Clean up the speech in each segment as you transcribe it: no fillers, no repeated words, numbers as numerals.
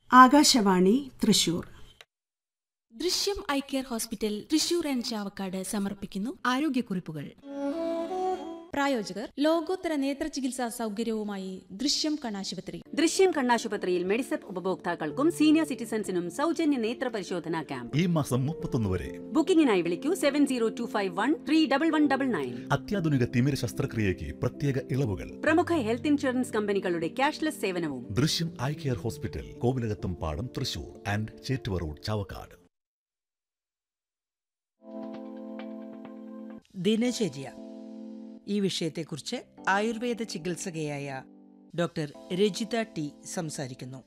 ആകാശവാണി തൃശൂർ. ദൃശ്യം eye care hospital Thrissur and Chavakkad സമർപ്പിക്കുന്നു ആരോഗ്യക്കുറിപ്പുകൾ. പ്രായോജകർ ലോകോത്തര നേത്ര ചികിത്സാ സൗകര്യവുമായി ദൃശ്യം കണ്ണാശുപത്രി. ദൃശ്യം കണ്ണാശുപത്രിയിൽ മെഡിസെപ്പ് ഉപഭോക്താക്കൾക്കും സീനിയർ സിറ്റിസൺസിനും സൗജന്യ നേത്ര പരിശോധനാ ക്യാമ്പ് ഈ മാസം 31 വരെ. ബുക്കിംഗിനായി വിളിക്കൂ 70251399. അത്യാധുനിക തിമിര ശസ്ത്രക്രിയയ്ക്ക് പ്രത്യേക ഇളവുകൾ. പ്രമുഖ ഹെൽത്ത് ഇൻഷുറൻസ് കമ്പനികളുടെ ക്യാഷ്ലെസ് സേവനവും. ദൃശ്യം ഐ കെയർ ഹോസ്പിറ്റൽ, കോവിലകത്തും പാടം, തൃശൂർ ആൻഡ് ചേറ്റുവ റോഡ്, ചാവക്കാട്. ദിനചര്യ ഈ വിഷയത്തെക്കുറിച്ച് ആയുർവേദ ചികിത്സകയായ ഡോക്ടർ രജിത ടി സംസാരിക്കുന്നു.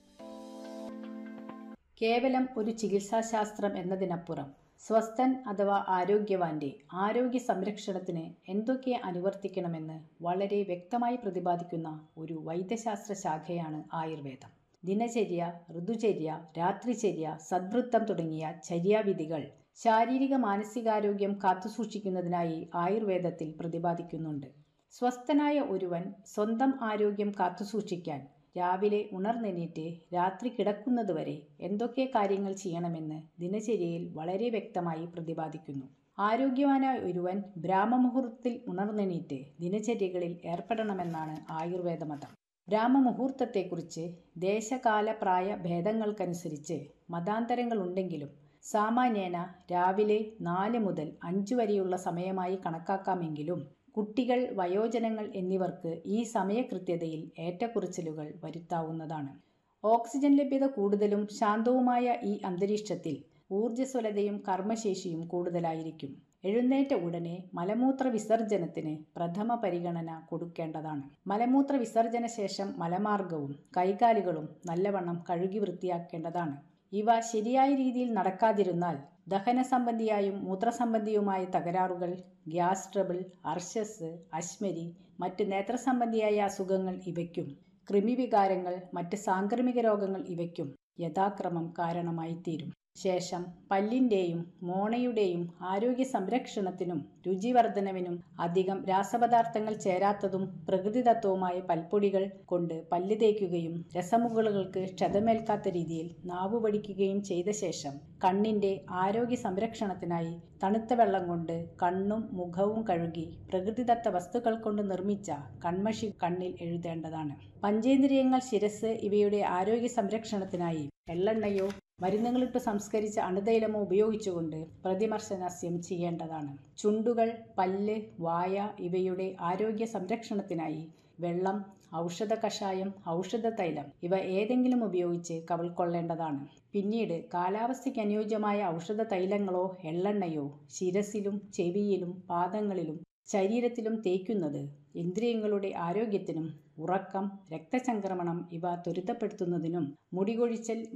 കേവലം ഒരു ചികിത്സാശാസ്ത്രം എന്നതിനപ്പുറം സ്വസ്ഥൻ അഥവാ ആരോഗ്യവാന്റെ ആരോഗ്യ സംരക്ഷണത്തിന് എന്തൊക്കെ അനുവർത്തിക്കണമെന്ന് വളരെ വ്യക്തമായി പ്രതിപാദിക്കുന്ന ഒരു വൈദ്യശാസ്ത്ര ശാഖയാണ് ആയുർവേദം. ദിനചര്യ, ഋതുചര്യ, രാത്രിചര്യ, സദ്വൃത്തം തുടങ്ങിയ ചര്യാവിധികൾ ശാരീരിക മാനസികാരോഗ്യം കാത്തുസൂക്ഷിക്കുന്നതിനായി ആയുർവേദത്തിൽ പ്രതിപാദിക്കുന്നുണ്ട്. സ്വസ്ഥനായ ഒരുവൻ സ്വന്തം ആരോഗ്യം കാത്തുസൂക്ഷിക്കാൻ രാവിലെ ഉണർന്നെണീറ്റ് രാത്രി കിടക്കുന്നതുവരെ എന്തൊക്കെ കാര്യങ്ങൾ ചെയ്യണമെന്ന് ദിനചര്യയിൽ വളരെ വ്യക്തമായി പ്രതിപാദിക്കുന്നു. ആരോഗ്യവാനായ ഒരുവൻ ബ്രാഹ്മമുഹൂർത്തത്തിൽ ഉണർന്നെണീറ്റ് ദിനചര്യകളിൽ ഏർപ്പെടണമെന്നാണ് ആയുർവേദ മതം. ബ്രാഹ്മമുഹൂർത്തത്തെക്കുറിച്ച് ദേശകാല പ്രായ ഭേദങ്ങൾക്കനുസരിച്ച് മതാന്തരങ്ങളുണ്ടെങ്കിലും സാമാന്യേന രാവിലെ 4 മുതൽ 5 വരെയുള്ള സമയമായി കണക്കാക്കാമെങ്കിലും കുട്ടികൾ, വയോജനങ്ങൾ എന്നിവർക്ക് ഈ സമയകൃത്യതയിൽ ഏറ്റക്കുറച്ചിലുകൾ വരുത്താവുന്നതാണ്. ഓക്സിജൻ ലഭ്യത കൂടുതലും ശാന്തവുമായ ഈ അന്തരീക്ഷത്തിൽ ഊർജ്ജസ്വലതയും കർമ്മശേഷിയും കൂടുതലായിരിക്കും. എഴുന്നേറ്റ ഉടനെ മലമൂത്ര വിസർജനത്തിന് പ്രഥമ പരിഗണന കൊടുക്കേണ്ടതാണ്. മലമൂത്ര വിസർജന ശേഷം മലമാർഗവും കൈകാലുകളും നല്ലവണ്ണം കഴുകി വൃത്തിയാക്കേണ്ടതാണ്. ഇവ ശരിയായ രീതിയിൽ നടക്കാതിരുന്നാൽ ദഹന സംബന്ധിയായും മൂത്രസംബന്ധിയുമായ തകരാറുകൾ, ഗ്യാസ് ട്രബിൾ, അർശസ്, അശ്മരി, മറ്റ് നേത്രസംബന്ധിയായ അസുഖങ്ങൾ ഇവയ്ക്കും കൃമിവികാരങ്ങൾ, മറ്റ് സാംക്രമിക രോഗങ്ങൾ ഇവയ്ക്കും യഥാക്രമം കാരണമായി തീരും. ശേഷം പല്ലിൻ്റെയും മോണയുടെയും ആരോഗ്യ സംരക്ഷണത്തിനും രുചിവർദ്ധനവിനും അധികം രാസപദാർത്ഥങ്ങൾ ചേരാത്തതും പ്രകൃതിദത്തവുമായ പൽപ്പൊടികൾ കൊണ്ട് പല്ല് തേക്കുകയും രസമുകുളുകൾക്ക് ക്ഷതമേൽക്കാത്ത രീതിയിൽ നാവു വടിക്കുകയും ചെയ്ത ശേഷം കണ്ണിൻ്റെ ആരോഗ്യ സംരക്ഷണത്തിനായി തണുത്ത വെള്ളം കൊണ്ട് കണ്ണും മുഖവും കഴുകി പ്രകൃതിദത്ത വസ്തുക്കൾ കൊണ്ട് നിർമ്മിച്ച കൺമഷി കണ്ണിൽ എഴുതേണ്ടതാണ്. പഞ്ചേന്ദ്രിയങ്ങൾ, ശിരസ് ഇവയുടെ ആരോഗ്യ സംരക്ഷണത്തിനായി എള്ളെണ്ണയോ മരുന്നുകളിട്ട് സംസ്കരിച്ച അണുതൈലമോ ഉപയോഗിച്ചുകൊണ്ട് പ്രതിമർശനാസ്യം ചെയ്യേണ്ടതാണ്. ചുണ്ടുകൾ, പല്ല്, വായ ഇവയുടെ ആരോഗ്യ സംരക്ഷണത്തിനായി വെള്ളം, ഔഷധ കഷായം, ഔഷധ തൈലം ഇവ ഏതെങ്കിലും ഉപയോഗിച്ച് കവിൾക്കൊള്ളേണ്ടതാണ്. പിന്നീട് കാലാവസ്ഥയ്ക്ക് അനുയോജ്യമായ ഔഷധ തൈലങ്ങളോ എള്ളെണ്ണയോ ശിരസിലും ചെവിയിലും പാദങ്ങളിലും ശരീരത്തിലും തേക്കുന്നത് ഇന്ദ്രിയങ്ങളുടെ ആരോഗ്യത്തിനും ഉറക്കം, രക്തചംക്രമണം ഇവ ത്വരിതപ്പെടുത്തുന്നതിനും മുടികൊഴിച്ചൽ